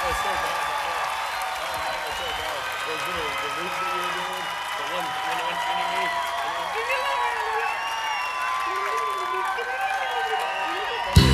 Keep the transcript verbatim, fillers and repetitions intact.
was so bad. That was, that was so bad. It was really